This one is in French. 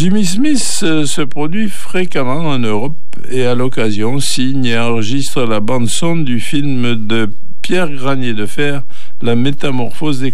Jimmy Smith se produit fréquemment en Europe et à l'occasion signe et enregistre la bande-son du film de Pierre Granier de Fer, La Métamorphose des